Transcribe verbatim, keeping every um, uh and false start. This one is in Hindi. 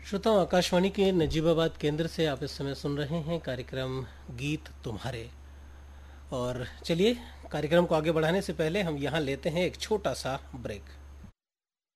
श्रोताओं, आकाशवाणी के नजीबाबाद केंद्र से आप इस समय सुन रहे हैं कार्यक्रम गीत तुम्हारे। और चलिए कार्यक्रम को आगे बढ़ाने से पहले हम यहाँ लेते हैं एक छोटा सा ब्रेक।